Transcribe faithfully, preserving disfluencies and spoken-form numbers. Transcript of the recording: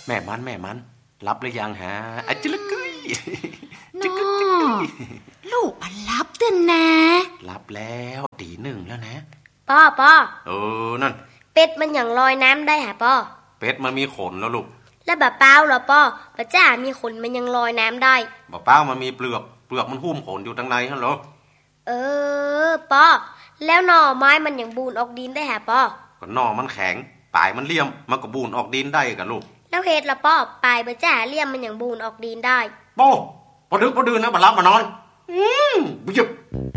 แม่มันแม่มันรับหรือยังฮะอะจิลึกกุ้ยน้อลูกมันรับเต้นนะรับแล้วตีหนึ่งแล้วนะป้อป้อเออนั่นเป็ดมันอย่างลอยน้ำได้หะป้อเป็ดมันมีขนแล้วลูกแล้วบะเป้าเหรอป้อปะจ้ามีขนมันยังลอยน้ำได้บะเป้ามันมีเปลือกเปลือกมันหุ้มขนอยู่ตรงในฮะเหรอเออป้อแล้วหน่อไม้มันอย่างบูนออกดินได้หะป้อก็หน่อมันแข็งปลายมันเลี่ยมมันก็บูนออกดินได้กันลูกแล้วเฮ็ดละป้อปลายบะจ้าเลี่ยมมันอย่างบูนออกดินได้โป้พอดึกพอดื่นนะมารับมานอนอืมบุญ